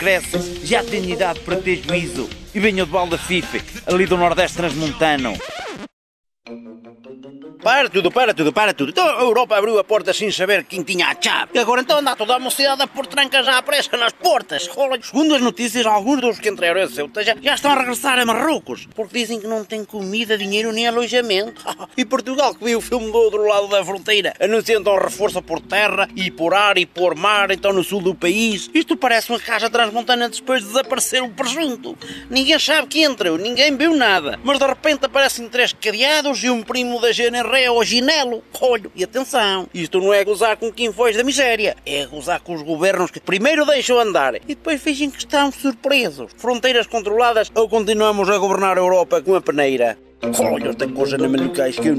cresce, já tenho idade para ter juízo. E venho de Baldafife, ali do Nordeste Transmontano. Para tudo. Então a Europa abriu a porta sem saber quem tinha a chave. E agora então anda toda a mocidade a pôr trancas à pressa nas portas. Segundo as notícias, alguns dos que entraram em Ceuta já estão a regressar a Marrocos. Porque dizem que não tem comida, dinheiro nem alojamento. E Portugal, que viu o filme do outro lado da fronteira, anuncia então reforço por terra e por ar e por mar, então no sul do país. Isto parece uma caixa transmontana depois de desaparecer o presunto. Ninguém sabe que entrou, ninguém viu nada. Mas de repente aparecem 3 cadeados e um primo da GNR ao ginelo. Olho, e atenção, isto não é gozar com quem foge da miséria, é gozar com os governos que primeiro deixam andar e depois fingem que estão surpresos. Fronteiras controladas ou continuamos a governar a Europa com a peneira? Olha, esta coisa na malucais que eu